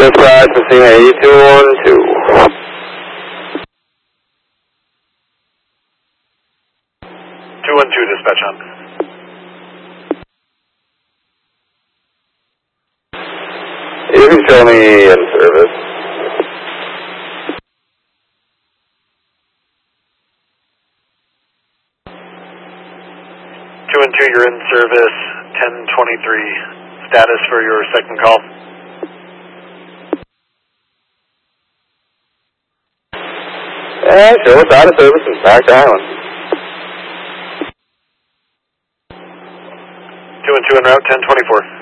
dispatch, Messina 8212. 212 dispatch on. You can show me in service. You're in service, 1023. Status for your second call. Yeah, show us out of service and back to Island. 212 en route, 1024.